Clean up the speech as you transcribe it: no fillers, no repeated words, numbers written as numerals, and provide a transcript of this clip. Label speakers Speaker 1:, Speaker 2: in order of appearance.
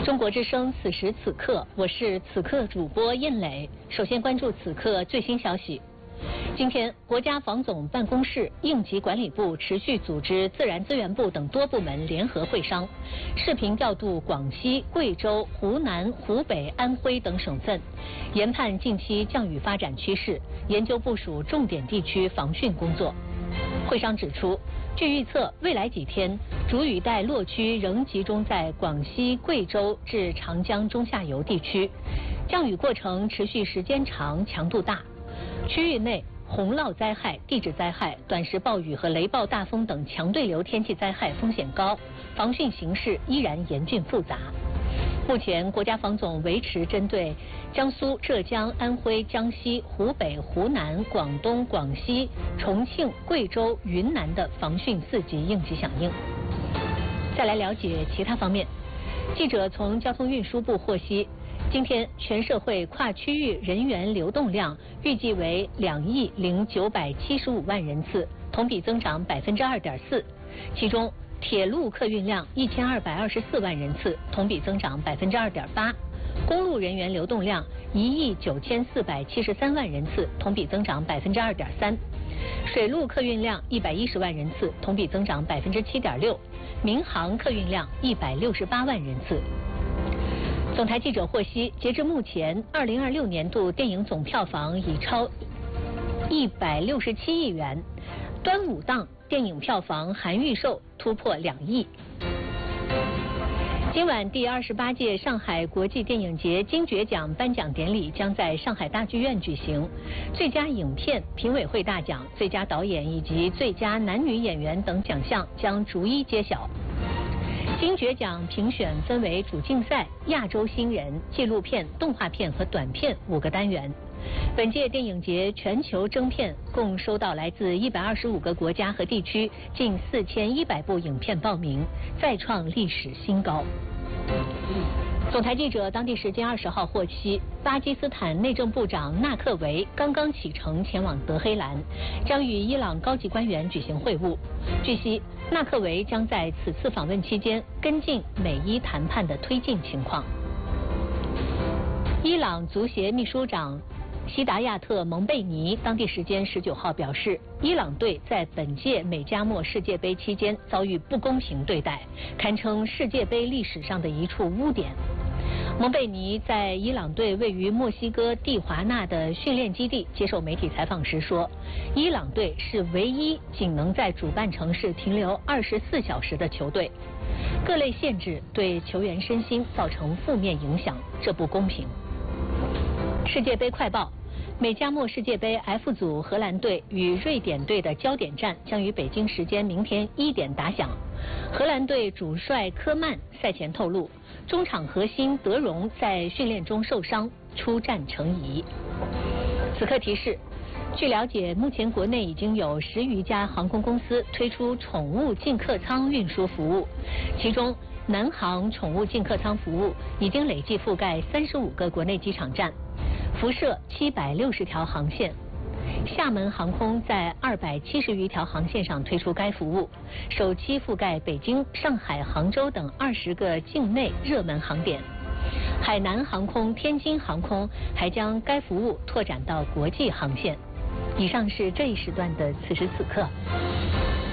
Speaker 1: 中国之声此时此刻，我是此刻主播燕磊。首先关注此刻最新消息。今天，国家防总办公室、应急管理部持续组织自然资源部等多部门联合会商，视频调度广西、贵州、湖南、湖北、安徽等省份，研判近期降雨发展趋势，研究部署重点地区防汛工作。会商指出，据预测，未来几天主雨带落区仍集中在广西、贵州至长江中下游地区，降雨过程持续时间长、强度大，区域内洪涝灾害、地质灾害、短时暴雨和雷暴大风等强对流天气灾害风险高，防汛形势依然严峻复杂。目前，国家防总维持针对江苏、浙江、安徽、江西、湖北、湖南、广东、广西、重庆、贵州、云南的防汛4级应急响应。再来了解其他方面，记者从交通运输部获悉，今天全社会跨区域人员流动量预计为2亿0975万人次，同比增长2.4%，其中铁路客运量1224万人次，同比增长2.8%，公路人员流动量1亿9473万人次，同比增长2.3%，水路客运量110万人次，同比增长7.6%，民航客运量168万人次。总台记者获悉，截至目前，2026年度电影总票房已超167亿元，端午档电影票房含预售突破2亿。今晚第28届上海国际电影节金爵奖颁奖典礼将在上海大剧院举行，最佳影片、评委会大奖、最佳导演以及最佳男女演员等奖项将逐一揭晓。金爵奖评选分为主竞赛、亚洲新人、纪录片、动画片和短片5个单元。本届电影节全球征片共收到来自125个国家和地区近4100部影片报名，再创历史新高。总台记者当地时间20号获悉，巴基斯坦内政部长纳克维刚刚启程前往德黑兰，将与伊朗高级官员举行会晤。据悉，纳克维将在此次访问期间跟进美伊谈判的推进情况。伊朗足协秘书长希达亚特·蒙贝尼当地时间19号表示，伊朗队在本届美加墨世界杯期间遭遇不公平对待，堪称世界杯历史上的一处污点。蒙贝尼在伊朗队位于墨西哥蒂华纳的训练基地接受媒体采访时说，伊朗队是唯一仅能在主办城市停留24小时的球队，各类限制对球员身心造成负面影响，这不公平。世界杯快报，美加墨世界杯 F 组荷兰队与瑞典队的焦点战将于北京时间明天1点打响。荷兰队主帅科曼赛前透露，中场核心德容在训练中受伤，出战成疑。此刻提示，据了解，目前国内已经有10余家航空公司推出宠物进客舱运输服务，其中南航宠物进客舱服务已经累计覆盖35个国内机场站，辐射760条航线。厦门航空在270余条航线上推出该服务，首期覆盖北京、上海、杭州等20个境内热门航点。海南航空、天津航空还将该服务拓展到国际航线。以上是这一时段的此时此刻。